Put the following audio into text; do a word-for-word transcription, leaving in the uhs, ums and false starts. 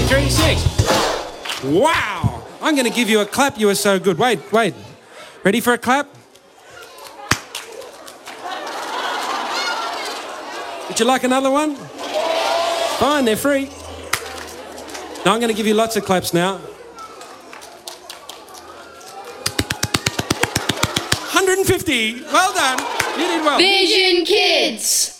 three, six. Wow. I'm going to give you a clap. You were so good. Wait, wait. Ready for a clap? Would you like another one? Fine, they're free. Now I'm going to give you lots of claps now. one hundred fifty. Well done. You did well. Vision Kids.